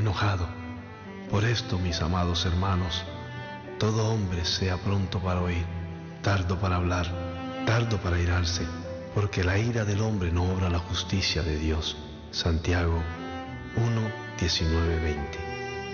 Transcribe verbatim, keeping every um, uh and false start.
enojado. Por esto, mis amados hermanos, todo hombre sea pronto para oír, tardo para hablar, tardo para irarse, porque la ira del hombre no obra la justicia de Dios. Santiago uno, diecinueve, veinte.